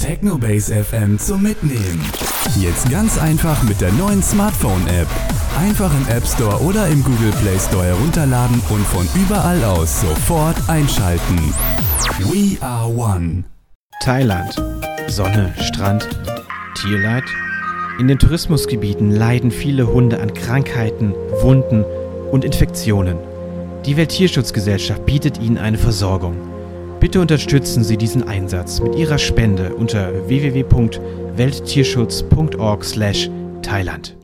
Technobase FM zum Mitnehmen. Jetzt ganz einfach mit der neuen Smartphone-App. Einfach im App Store oder im Google Play Store herunterladen und von überall aus sofort einschalten. We are one. Thailand. Sonne, Strand, Tierleid. In den Tourismusgebieten leiden viele Hunde an Krankheiten, Wunden und Infektionen. Die Welttierschutzgesellschaft bietet ihnen eine Versorgung. Bitte unterstützen Sie diesen Einsatz mit Ihrer Spende unter www.welttierschutz.org/Thailand.